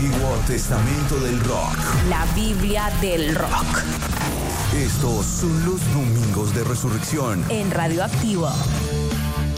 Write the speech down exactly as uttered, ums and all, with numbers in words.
Antiguo Testamento del Rock. La Biblia del Rock. Estos son los Domingos de Resurrección En Radioactivo.